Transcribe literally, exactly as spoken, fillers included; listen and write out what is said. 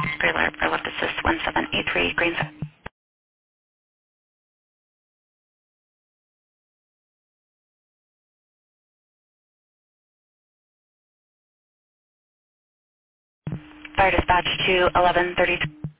Great Alert for Lift Assist one seven eight three, green. Fire dispatch to eleven thirty-two.